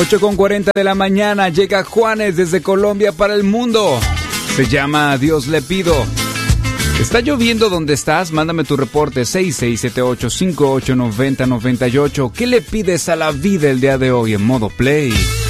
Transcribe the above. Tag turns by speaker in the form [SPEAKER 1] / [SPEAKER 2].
[SPEAKER 1] 8:40 de la mañana llega Juanes desde Colombia para el mundo. Se llama Dios le pido. ¿Está lloviendo donde estás? Mándame tu reporte 6678589098. ¿Qué le pides a la vida el día de hoy en modo play?